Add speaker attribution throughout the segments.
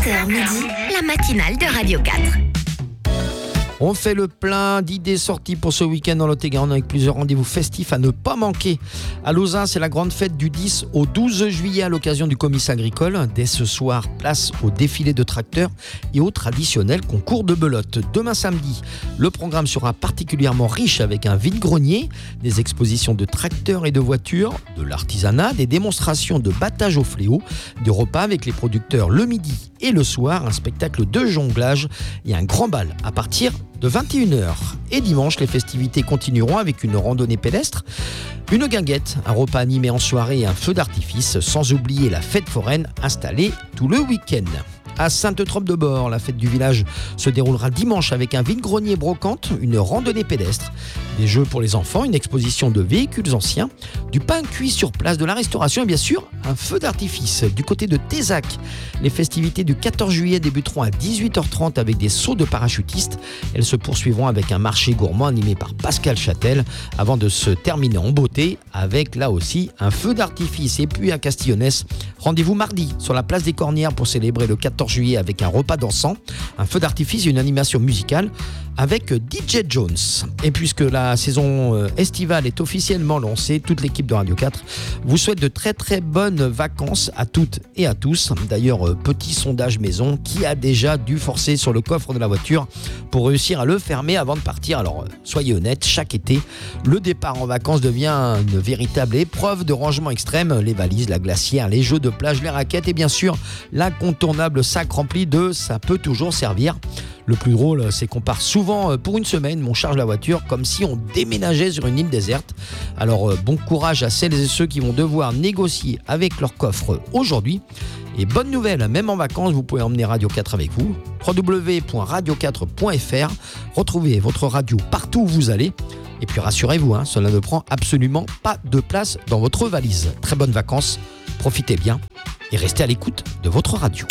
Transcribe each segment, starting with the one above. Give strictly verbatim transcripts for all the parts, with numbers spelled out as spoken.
Speaker 1: sept heures midi, la matinale de Radio quatre.
Speaker 2: On fait le plein d'idées sorties pour ce week-end dans Lot-et-Garonne avec plusieurs rendez-vous festifs à ne pas manquer. À Lauzun, c'est la grande fête du dix au douze juillet à l'occasion du comice agricole. Dès ce soir, place au défilé de tracteurs et au traditionnel concours de belote. Demain samedi, le programme sera particulièrement riche avec un vide-grenier, des expositions de tracteurs et de voitures, de l'artisanat, des démonstrations de battage au fléau, des repas avec les producteurs le midi et le soir, un spectacle de jonglage et un grand bal à partir de vingt et une heures. Et dimanche, les festivités continueront avec une randonnée pédestre, une guinguette, un repas animé en soirée et un feu d'artifice, sans oublier la fête foraine installée tout le week-end. À Sainte-Trope-de-Bord, la fête du village se déroulera dimanche avec un vide-grenier brocante, une randonnée pédestre, des jeux pour les enfants, une exposition de véhicules anciens, du pain cuit sur place, de la restauration et bien sûr un feu d'artifice. Du côté de Tézac, les festivités du quatorze juillet débuteront à dix-huit heures trente avec des sauts de parachutistes. Elles se poursuivront avec un marché gourmand animé par Pascal Châtel avant de se terminer en beauté avec là aussi un feu d'artifice. Et puis à Castillonnès, rendez-vous mardi sur la place des Cornières pour célébrer le quatorze juillet avec un repas dansant, un feu d'artifice et une animation musicale avec D J Jones. Et puisque la saison estivale est officiellement lancée, toute l'équipe de Radio quatre vous souhaite de très très bonnes vacances à toutes et à tous. D'ailleurs, petit sondage maison, qui a déjà dû forcer sur le coffre de la voiture pour réussir à le fermer avant de partir? Alors soyez honnêtes, chaque été, le départ en vacances devient une véritable épreuve de rangement extrême. Les valises, la glacière, les jeux de plage, les raquettes et bien sûr l'incontournable sac rempli de « ça peut toujours servir ». Le plus drôle, c'est qu'on part souvent pour une semaine, on charge la voiture comme si on déménageait sur une île déserte. Alors bon courage à celles et ceux qui vont devoir négocier avec leur coffre aujourd'hui. Et bonne nouvelle, même en vacances, vous pouvez emmener Radio quatre avec vous. w w w point radio quatre point f r. Retrouvez votre radio partout où vous allez. Et puis rassurez-vous, hein, cela ne prend absolument pas de place dans votre valise. Très bonnes vacances, profitez bien et restez à l'écoute de votre radio.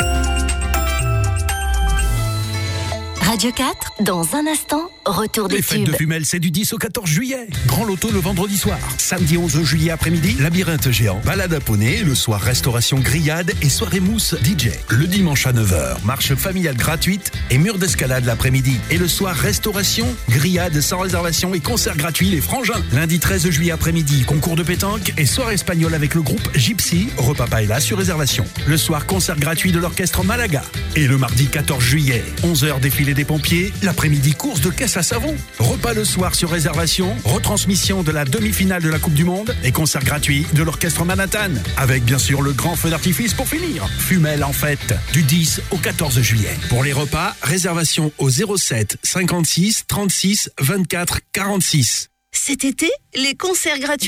Speaker 1: Radio quatre, dans un instant, retour des
Speaker 3: Les
Speaker 1: tubes.
Speaker 3: fêtes de Fumel, c'est du dix au quatorze juillet. Grand loto le vendredi soir. Samedi onze juillet après-midi, labyrinthe géant, balade à poney. Le soir, restauration grillade et soirée mousse D J. Le dimanche à neuf heures, marche familiale gratuite et mur d'escalade l'après-midi. Et le soir, restauration, grillade sans réservation et concert gratuit Les Frangins. Lundi treize juillet après-midi, concours de pétanque et soirée espagnole avec le groupe Gypsy. Repas paella sur réservation. Le soir, concert gratuit de l'orchestre Malaga. Et le mardi quatorze juillet, onze heures défilé des pompiers, l'après-midi course de caisse à savon. Repas le soir sur réservation, retransmission de la demi-finale de la Coupe du Monde et concert gratuit de l'orchestre Manhattan. Avec bien sûr le grand feu d'artifice pour finir. Fumel en fête, du dix au quatorze juillet. Pour les repas, réservation au zéro sept cinquante-six trente-six vingt-quatre quarante-six.
Speaker 4: Cet été, les concerts gratuits